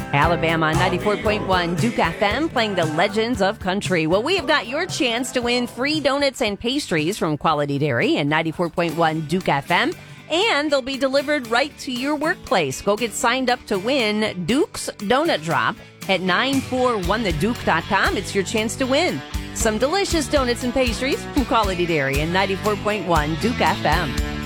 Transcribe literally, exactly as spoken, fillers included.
Alabama on ninety-four point one Duke F M playing the Legends of Country. Well, we have got your chance to win free donuts and pastries from Quality Dairy and ninety-four point one Duke F M. And they'll be delivered right to your workplace. Go get signed up to win Duke's Donut Drop at nine four one the duke dot com. It's your chance to win some delicious donuts and pastries from Quality Dairy and ninety-four point one Duke F M.